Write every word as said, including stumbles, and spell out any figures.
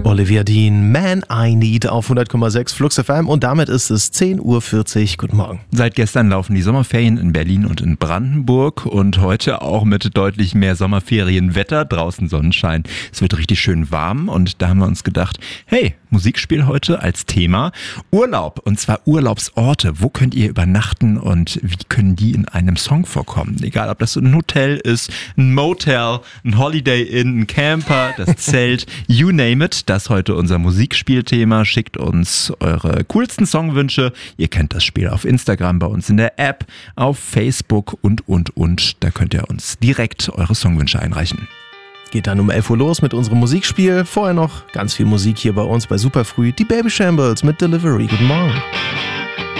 Olivia Dean, Man I Need auf hundert Komma sechs Flux F M und damit ist es zehn Uhr vierzig. Guten Morgen. Seit gestern laufen die Sommerferien in Berlin und in Brandenburg und heute auch mit deutlich mehr Sommerferienwetter, draußen Sonnenschein. Es wird richtig schön warm und da haben wir uns gedacht, hey, Musikspiel heute als Thema Urlaub und zwar Urlaubsorte. Wo könnt ihr übernachten und wie können die in einem Song vorkommen? Egal, ob das so ein Hotel ist, ein Motel, ein Holiday Inn, ein Camper, das Zelt, you name it. Das ist heute unser Musikspielthema. Schickt uns eure coolsten Songwünsche. Ihr kennt das Spiel auf Instagram, bei uns in der App, auf Facebook und, und, und. Da könnt ihr uns direkt eure Songwünsche einreichen. Geht dann um elf Uhr los mit unserem Musikspiel. Vorher noch ganz viel Musik hier bei uns bei Superfrüh. Die Babyshambles mit Delivery. Guten Morgen.